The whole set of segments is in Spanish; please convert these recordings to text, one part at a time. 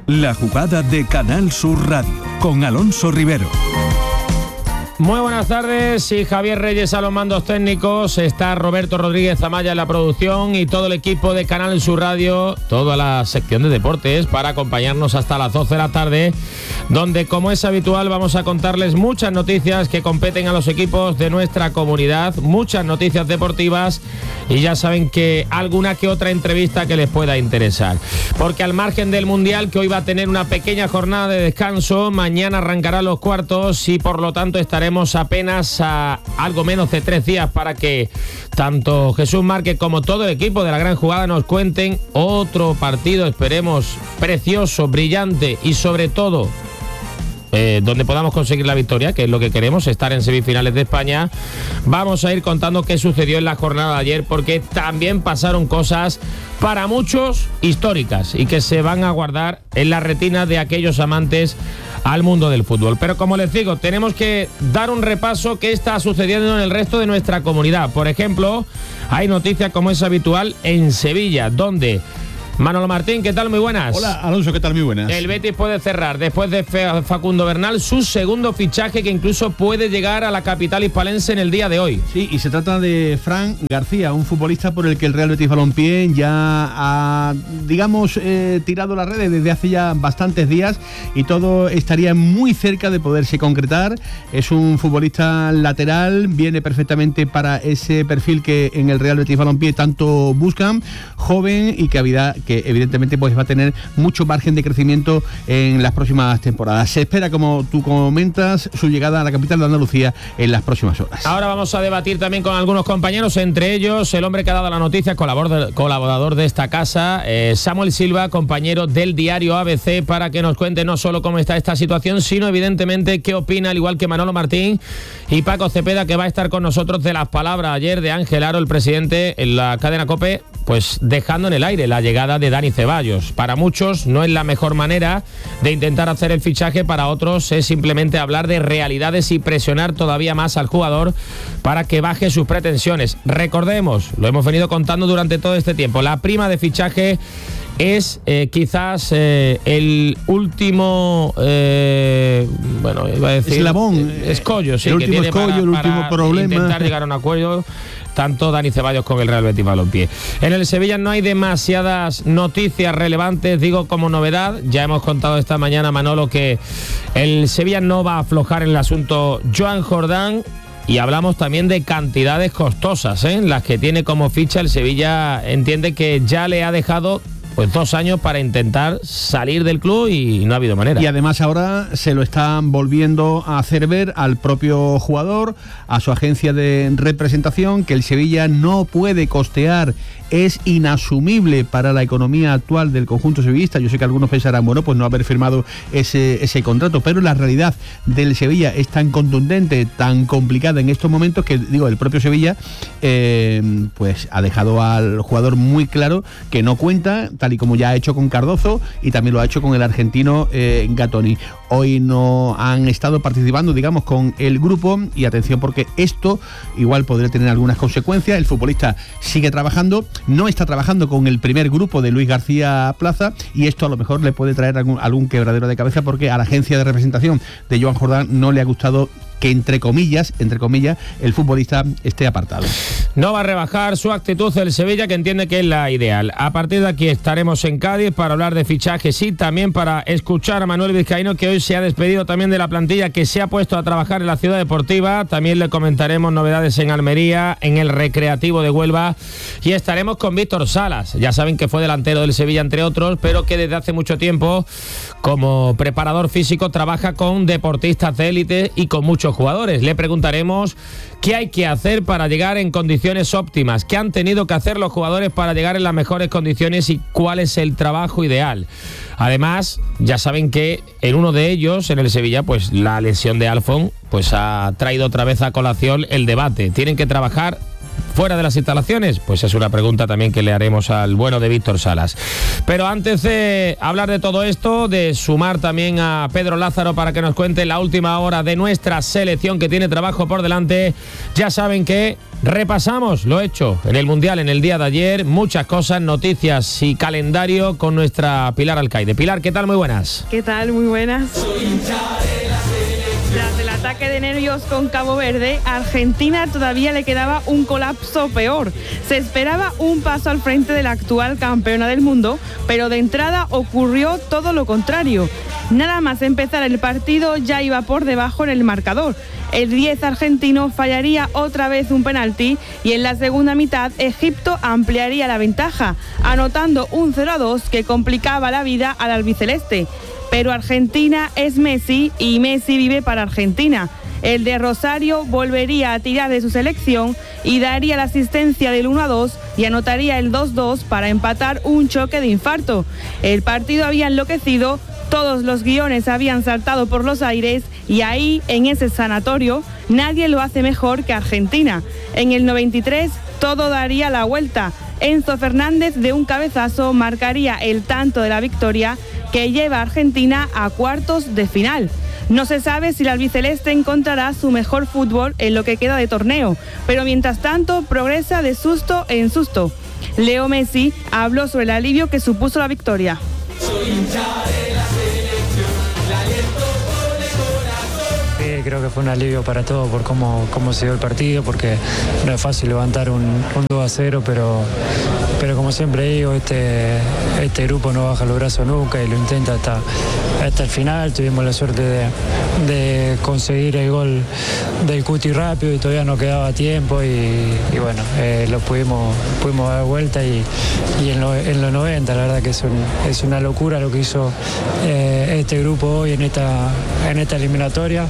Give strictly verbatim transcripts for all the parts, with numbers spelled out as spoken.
La jugada de Canal Sur Radio, con Alonso Rivero. Muy buenas tardes, y Javier Reyes a los mandos técnicos, está Roberto Rodríguez Amaya en la producción y todo el equipo de Canal Sur Radio, toda la sección de deportes para acompañarnos hasta las doce de la tarde, donde, como es habitual, vamos a contarles muchas noticias que competen a los equipos de nuestra comunidad, muchas noticias deportivas, y ya saben que alguna que otra entrevista que les pueda interesar. Porque al margen del Mundial, que hoy va a tener una pequeña jornada de descanso, mañana arrancarán los cuartos y por lo tanto estaremos apenas a algo menos de tres días para que tanto Jesús Márquez como todo el equipo de la gran jugada nos cuenten otro partido, esperemos, precioso, brillante y sobre todo Eh, donde podamos conseguir la victoria, que es lo que queremos, estar en semifinales de España. Vamos a ir contando qué sucedió en la jornada de ayer, porque también pasaron cosas para muchos históricas y que se van a guardar en la retina de aquellos amantes al mundo del fútbol. Pero como les digo, tenemos que dar un repaso qué está sucediendo en el resto de nuestra comunidad. Por ejemplo, hay noticias, como es habitual, en Sevilla, donde Manolo Martín, ¿qué tal? Muy buenas. Hola, Alonso, ¿qué tal? Muy buenas. El Betis puede cerrar, después de Facundo Bernal, su segundo fichaje, que incluso puede llegar a la capital hispalense en el día de hoy. Sí, y se trata de Fran García, un futbolista por el que el Real Betis Balompié ya ha, digamos, eh, tirado las redes desde hace ya bastantes días, y todo estaría muy cerca de poderse concretar. Es un futbolista lateral, viene perfectamente para ese perfil que en el Real Betis Balompié tanto buscan, joven y que había que evidentemente pues va a tener mucho margen de crecimiento en las próximas temporadas. Se espera, como tú comentas, su llegada a la capital de Andalucía en las próximas horas. Ahora vamos a debatir también con algunos compañeros, entre ellos el hombre que ha dado la noticia, colaborador de esta casa, eh, Samuel Silva, compañero del diario A B C, para que nos cuente no solo cómo está esta situación, sino evidentemente qué opina, al igual que Manolo Martín y Paco Cepeda, que va a estar con nosotros, de las palabras ayer de Ángel Aro, el presidente, en la cadena COPE, pues dejando en el aire la llegada de Dani Ceballos. Para muchos no es la mejor manera de intentar hacer el fichaje, para otros es simplemente hablar de realidades y presionar todavía más al jugador para que baje sus pretensiones. Recordemos, lo hemos venido contando durante todo este tiempo, la prima de fichaje es eh, quizás eh, el último eh, bueno, iba a decir eslabón, eh, escollo, sí, el que último tiene escollo, para, el último para problema, intentar llegar a un acuerdo tanto Dani Ceballos con el Real Betis Balompié. En el Sevilla no hay demasiadas noticias relevantes, digo como novedad. Ya hemos contado esta mañana, Manolo, que el Sevilla no va a aflojar en el asunto Joan Jordán. Y hablamos también de cantidades costosas, ¿eh? Las que tiene como ficha. El Sevilla entiende que ya le ha dejado pues dos años para intentar salir del club y no ha habido manera. Y además ahora se lo están volviendo a hacer ver al propio jugador, a su agencia de representación, que el Sevilla no puede costear, es inasumible para la economía actual del conjunto sevillista. Yo sé que algunos pensarán, bueno, pues no haber firmado ese, ese contrato, pero la realidad del Sevilla es tan contundente, tan complicada en estos momentos, que digo, el propio Sevilla eh, pues ha dejado al jugador muy claro que no cuenta, tal y como ya ha hecho con Cardozo y también lo ha hecho con el argentino eh, Gatoni. Hoy no han estado participando, digamos, con el grupo, y atención, porque esto igual podría tener algunas consecuencias. El futbolista sigue trabajando, no está trabajando con el primer grupo de Luis García Plaza, y esto a lo mejor le puede traer algún, algún quebradero de cabeza, porque a la agencia de representación de Joan Jordán no le ha gustado que, entre comillas, entre comillas, el futbolista esté apartado. No va a rebajar su actitud el Sevilla, que entiende que es la ideal. A partir de aquí estaremos en Cádiz para hablar de fichajes y también para escuchar a Manuel Vizcaíno, que hoy se ha despedido también de la plantilla, que se ha puesto a trabajar en la Ciudad Deportiva. También le comentaremos novedades en Almería, en el Recreativo de Huelva, y estaremos con Víctor Salas. Ya saben que fue delantero del Sevilla, entre otros, pero que desde hace mucho tiempo, como preparador físico, trabaja con deportistas de élite y con muchos jugadores. Le preguntaremos qué hay que hacer para llegar en condiciones óptimas, qué han tenido que hacer los jugadores para llegar en las mejores condiciones y cuál es el trabajo ideal. Además, ya saben que en uno de ellos, en el Sevilla, pues la lesión de Alfon pues ha traído otra vez a colación el debate. Tienen que trabajar fuera de las instalaciones? Pues es una pregunta también que le haremos al bueno de Víctor Salas. Pero antes de hablar de todo esto, de sumar también a Pedro Lázaro para que nos cuente la última hora de nuestra selección, que tiene trabajo por delante, ya saben que repasamos lo hecho en el Mundial en el día de ayer, muchas cosas, noticias y calendario con nuestra Pilar Alcaide. Pilar, ¿qué tal? Muy buenas. ¿Qué tal? Muy buenas. Tras el ataque de nervios con Cabo Verde, a Argentina todavía le quedaba un colapso peor. Se esperaba un paso al frente de la actual campeona del mundo, pero de entrada ocurrió todo lo contrario. Nada más empezar el partido ya iba por debajo en el marcador. El diez argentino fallaría otra vez un penalti y en la segunda mitad Egipto ampliaría la ventaja, anotando un cero a dos que complicaba la vida al albiceleste. Pero Argentina es Messi y Messi vive para Argentina. El de Rosario volvería a tirar de su selección y daría la asistencia del uno a dos y anotaría el dos dos para empatar un choque de infarto. El partido había enloquecido, todos los guiones habían saltado por los aires y ahí, en ese sanatorio, nadie lo hace mejor que Argentina. En el noventa y tres todo daría la vuelta. Enzo Fernández de un cabezazo marcaría el tanto de la victoria que lleva a Argentina a cuartos de final. No se sabe si el albiceleste encontrará su mejor fútbol en lo que queda de torneo, pero mientras tanto progresa de susto en susto. Leo Messi habló sobre el alivio que supuso la victoria. Soy hincha de la selección, la aliento por el corazón. Sí, creo que fue un alivio para todos por cómo, cómo se dio el partido, porque no es fácil levantar un, un dos a cero, pero, pero como siempre digo, este, este grupo no baja los brazos nunca y lo intenta hasta, hasta el final. Tuvimos la suerte de, de conseguir el gol del Cuti rápido y todavía no quedaba tiempo y, y bueno, eh, lo pudimos, pudimos dar vuelta y, y en, lo, en los noventa la verdad que es, un, es una locura lo que hizo eh, este grupo hoy en esta, en esta eliminatoria.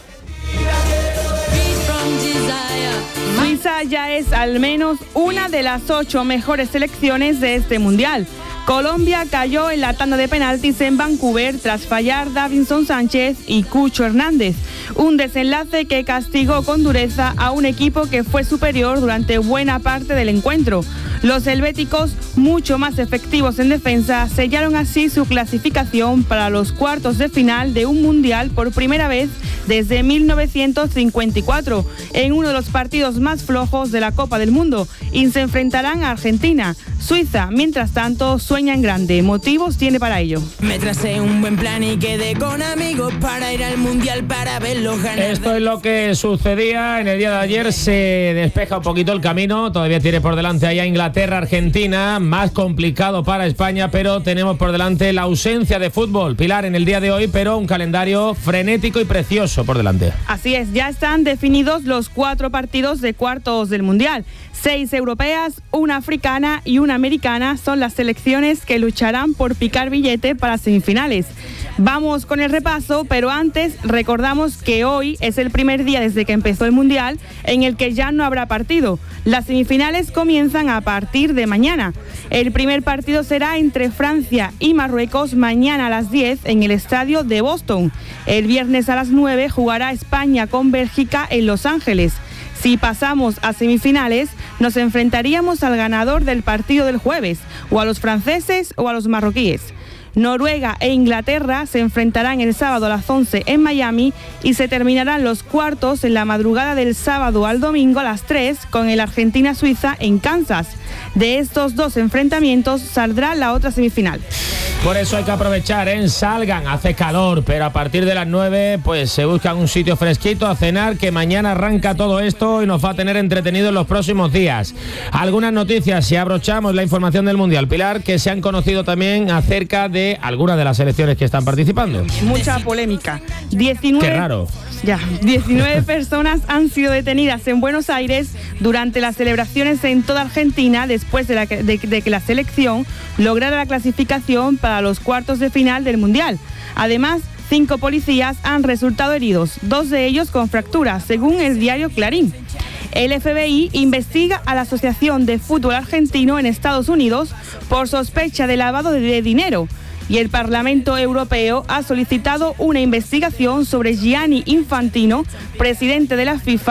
Suiza ya es al menos una de las ocho mejores selecciones de este Mundial. Colombia cayó en la tanda de penaltis en Vancouver tras fallar Davinson Sánchez y Cucho Hernández. Un desenlace que castigó con dureza a un equipo que fue superior durante buena parte del encuentro. Los helvéticos, mucho más efectivos en defensa, sellaron así su clasificación para los cuartos de final de un Mundial por primera vez desde mil novecientos cincuenta y cuatro, en uno de los partidos más flojos de la Copa del Mundo, y se enfrentarán a Argentina. Suiza, mientras tanto, sueña en grande. Motivos tiene para ello. Me tracé un buen plan y quedé con amigos para ir al Mundial para verlos ganar. Esto es lo que sucedía en el día de ayer. Se despeja un poquito el camino. Todavía tiene por delante allá Inglaterra, Argentina. Más complicado para España, pero tenemos por delante la ausencia de fútbol, Pilar, en el día de hoy, pero un calendario frenético y precioso por delante. Así es, ya están definidos los cuatro partidos de cuartos del Mundial. Seis europeas, una africana y una americana son las selecciones que lucharán por picar billete para semifinales. Vamos con el repaso, pero antes recordamos que hoy es el primer día desde que empezó el Mundial en el que ya no habrá partido. Las semifinales comienzan a partir de mañana. El primer partido será entre Francia y Marruecos mañana a las diez en el estadio de Boston. El viernes a las nueve jugará España con Bélgica en Los Ángeles. Si pasamos a semifinales, nos enfrentaríamos al ganador del partido del jueves, o a los franceses o a los marroquíes. Noruega e Inglaterra se enfrentarán el sábado a las once en Miami y se terminarán los cuartos en la madrugada del sábado al domingo a las tres con el Argentina-Suiza en Kansas. De estos dos enfrentamientos saldrá la otra semifinal. Por eso hay que aprovechar, ¿eh? Salgan, hace calor, pero a partir de las nueve pues se buscan un sitio fresquito a cenar, que mañana arranca todo esto y nos va a tener entretenidos en los próximos días. Algunas noticias, si abrochamos la información del Mundial, Pilar, que se han conocido también acerca de algunas de las selecciones que están participando. Mucha polémica. diecinueve Qué raro. Ya, diecinueve personas han sido detenidas en Buenos Aires durante las celebraciones en toda Argentina después de, la que, de, de que la selección lograra la clasificación para los cuartos de final del Mundial. Además, cinco policías han resultado heridos, dos de ellos con fracturas, según el diario Clarín. El F B I investiga a la Asociación de Fútbol Argentino en Estados Unidos por sospecha de lavado de dinero. Y el Parlamento Europeo ha solicitado una investigación sobre Gianni Infantino, presidente de la FIFA, por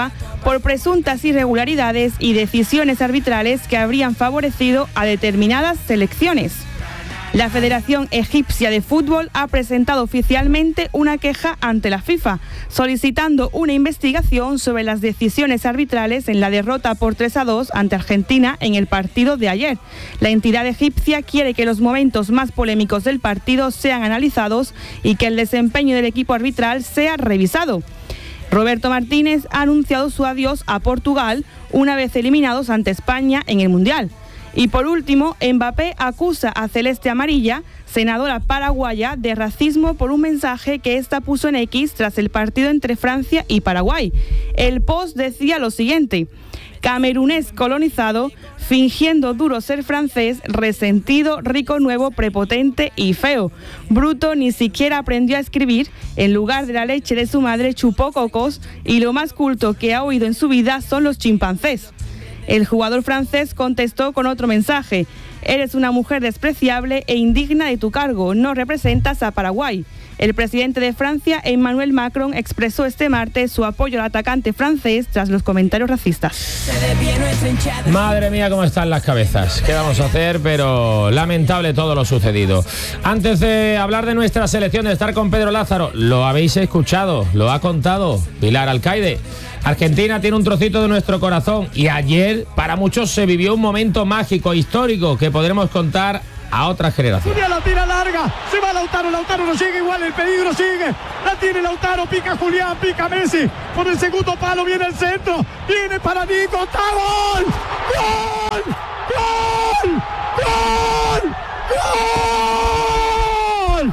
por presuntas irregularidades y decisiones arbitrales que habrían favorecido a determinadas selecciones. La Federación Egipcia de Fútbol ha presentado oficialmente una queja ante la FIFA, solicitando una investigación sobre las decisiones arbitrales en la derrota por tres a dos ante Argentina en el partido de ayer. La entidad egipcia quiere que los momentos más polémicos del partido sean analizados y que el desempeño del equipo arbitral sea revisado. Roberto Martínez ha anunciado su adiós a Portugal una vez eliminados ante España en el Mundial. Y por último, Mbappé acusa a Celeste Amarilla, senadora paraguaya, de racismo por un mensaje que ésta puso en X tras el partido entre Francia y Paraguay. El post decía lo siguiente: camerunés colonizado, fingiendo duro ser francés, resentido, rico, nuevo, prepotente y feo. Bruto ni siquiera aprendió a escribir, en lugar de la leche de su madre chupó cocos y lo más culto que ha oído en su vida son los chimpancés. El jugador francés contestó con otro mensaje: eres una mujer despreciable e indigna de tu cargo, no representas a Paraguay. El presidente de Francia, Emmanuel Macron, expresó este martes su apoyo al atacante francés tras los comentarios racistas. Madre mía, cómo están las cabezas. ¿Qué vamos a hacer? Pero lamentable todo lo sucedido. Antes de hablar de nuestra selección, de estar con Pedro Lázaro, lo habéis escuchado, lo ha contado Pilar Alcaide. Argentina tiene un trocito de nuestro corazón y ayer para muchos se vivió un momento mágico, histórico, que podremos contar a otra generación. Julián la tira larga, se va Lautaro, Lautaro no llega igual, el peligro sigue, la tiene Lautaro, pica Julián, pica Messi, por el segundo palo viene el centro, viene para Nico, ¡está gol! ¡Gol! ¡Gol! ¡Gol! ¡Gol!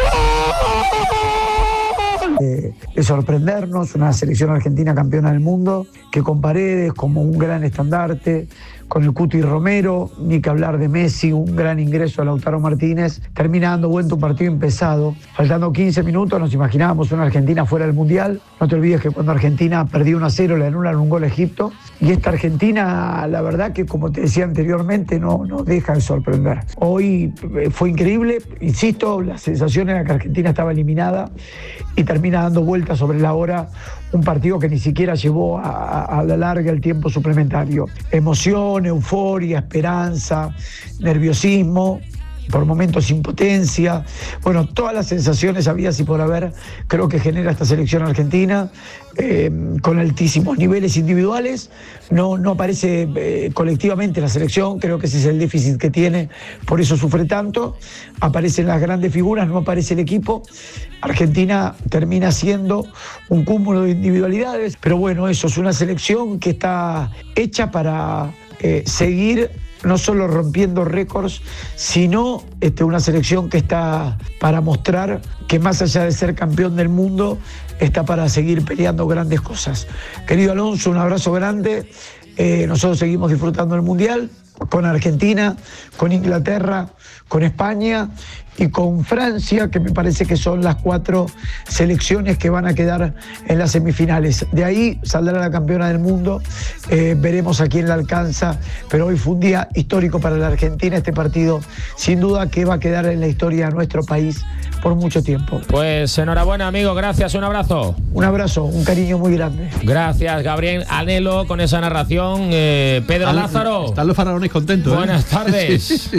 ¡Gol! Eh, de sorprendernos, una selección argentina campeona del mundo, que con Paredes como un gran estandarte, con el Cuti Romero, ni que hablar de Messi, un gran ingreso a Lautaro Martínez, terminando buen tu partido empezado. Faltando quince minutos nos imaginábamos una Argentina fuera del Mundial. No te olvides que cuando Argentina perdió uno a cero le anulan un gol a Egipto. Y esta Argentina, la verdad que como te decía anteriormente, no, no deja de sorprender. Hoy fue increíble, insisto, la sensación era que Argentina estaba eliminada y termina dando vueltas sobre la hora un partido que ni siquiera llevó a, a la larga el tiempo suplementario. Emoción, euforia, esperanza, nerviosismo, por momentos impotencia, bueno, todas las sensaciones habidas y por haber creo que genera esta selección argentina, eh, con altísimos niveles individuales. No, no aparece eh, colectivamente la selección, creo que ese es el déficit que tiene, por eso sufre tanto. Aparecen las grandes figuras, no aparece el equipo. Argentina termina siendo un cúmulo de individualidades, pero bueno, eso es una selección que está hecha para eh, seguir no solo rompiendo récords, sino este, una selección que está para mostrar que más allá de ser campeón del mundo, está para seguir peleando grandes cosas. Querido Alonso, un abrazo grande. Eh, nosotros seguimos disfrutando el Mundial con Argentina, con Inglaterra, con España y con Francia, que me parece que son las cuatro selecciones que van a quedar en las semifinales. De ahí saldrá la campeona del mundo, eh, veremos a quién la alcanza, pero hoy fue un día histórico para la Argentina, este partido sin duda que va a quedar en la historia de nuestro país por mucho tiempo. Pues enhorabuena, amigo, gracias, un abrazo. Un abrazo, un cariño muy grande. Gracias, Gabriel Anhelo, con esa narración. eh, Pedro Están, Lázaro. Están los faraones contentos. Buenas ¿eh? tardes.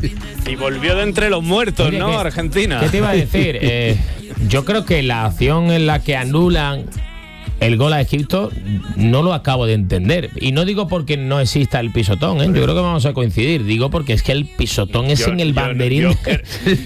Y volvió de entre los muertos, Oye, ¿no? ¿qué, Argentina. ¿Qué te iba a decir? Eh, yo creo que la acción en la que anulan el gol a Egipto no lo acabo de entender. Y no digo porque no exista el pisotón, ¿eh? Yo creo que vamos a coincidir. Digo porque es que el pisotón es Yo- en el yo- banderín. yo cre-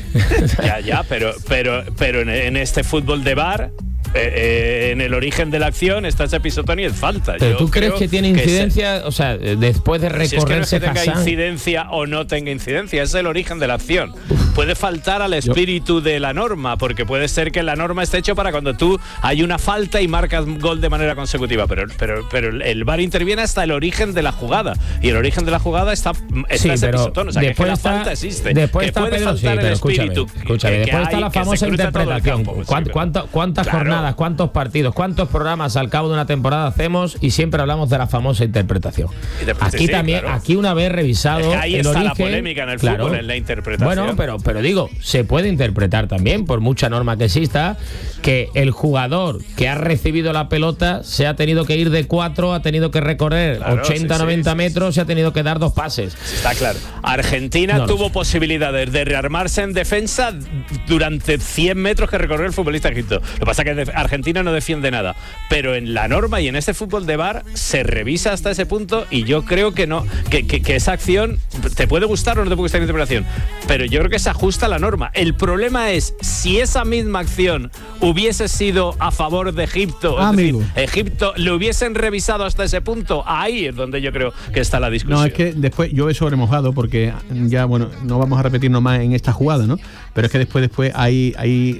ya, ya, pero, pero, pero en, en este fútbol de bar, eh, eh, en el origen de la acción está ese pisotón y es falta. Pero Yo tú crees creo que tiene se- incidencia, o sea, después de Si es que no es recorrerse que tenga Hassan. incidencia o no tenga incidencia, es el origen de la acción. Puede faltar al espíritu de la norma, porque puede ser que la norma esté hecho para cuando tú hay una falta y marcas gol de manera consecutiva, pero, pero, pero el V A R interviene hasta el origen de la jugada, y el origen de la jugada está, está Sí, ese pero pisotón, o sea que, es que después la está- falta existe. después que está puede Pedro, sí, faltar pero el escúchame, espíritu. escúchame, que- que después está hay, la que se famosa cruza todo el interpretación. campo, pues sí, ¿Cuánta- pero- cuánta- ¿Cuántas Claro, jornadas, cuántos partidos, cuántos programas al cabo de una temporada hacemos y siempre hablamos de la famosa interpretación. Aquí sí, también, claro. Aquí una vez revisado es que ahí el está origen, la polémica en el claro, fútbol, en la interpretación. Bueno, pero, pero digo, se puede interpretar también, por mucha norma que exista, que el jugador que ha recibido la pelota se ha tenido que ir de cuatro, ha tenido que recorrer claro, ochenta, sí, noventa sí, metros sí, sí. y ha tenido que dar dos pases. Está claro. Argentina no tuvo posibilidades de rearmarse en defensa durante cien metros que recorrió el futbolista egipcio. Lo que pasa es que Argentina no defiende nada, pero en la norma y en este fútbol de V A R se revisa hasta ese punto y yo creo que no, que, que, que esa acción te puede gustar o no te puede gustar la interpretación, pero yo creo que se ajusta a la norma. El problema es si esa misma acción hubiese sido a favor de Egipto, ah, es decir, amigo. Egipto le hubiesen revisado hasta ese punto, ahí es donde yo creo que está la discusión. No, es que después yo he sobremojado porque ya, bueno, no vamos a repetirnos más en esta jugada, ¿no? Pero es que después después hay, hay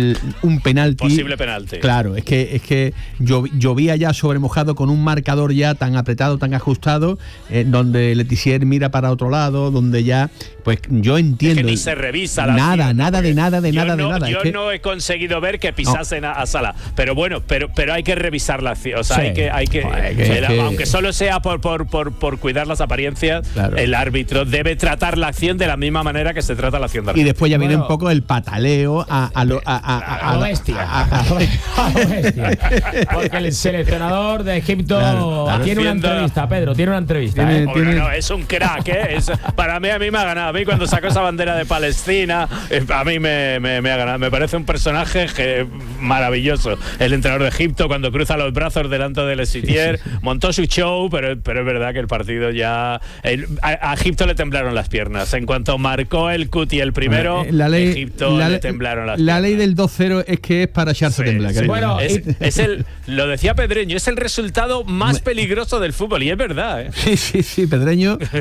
un penalti. Posible penalti. Claro, es que es que llovía ya sobremojado con un marcador ya tan apretado, tan ajustado, eh, donde Letizier mira para otro lado, donde ya, pues yo entiendo. Es que ni se revisa la nada, acción, nada de nada de nada no, de nada. Yo es que, no he conseguido ver que pisasen no. a, a Salah, pero bueno, pero pero hay que revisar la acción, o sea, sí. hay que hay que, Joder, que, el, que aunque solo sea por por, por por cuidar las apariencias, claro. el árbitro debe tratar la acción de la misma manera que se trata la acción de Argentina. Y después ya viene bueno. un poco el pataleo a a lo a, a, a, a, a lo bestia, a, a, a, lo bestia. Porque el seleccionador de Egipto claro, claro. tiene una entrevista, Pedro, tiene una entrevista. ¿Tiene, ¿eh? tiene... No, no, es un crack, ¿eh? Es, para mí a mí me ha ganado. A mí cuando sacó esa bandera de Palestina, a mí me, me, me ha ganado. Me parece un personaje que, maravilloso. El entrenador de Egipto cuando cruza los brazos delante de Letizier, sí, sí, sí. montó su show, pero, pero es verdad que el partido ya... El, a, a Egipto le temblaron las piernas. En cuanto marcó el Cuti el primero, bueno, la ley, Egipto la, le temblaron las la piernas. La ley del dos cero es que es para echarse sí, a temblar. Sí. Bueno, es, es el, lo decía Pedreño, es el resultado más peligroso del fútbol, y es verdad, ¿eh? Sí, sí, sí, Pedreño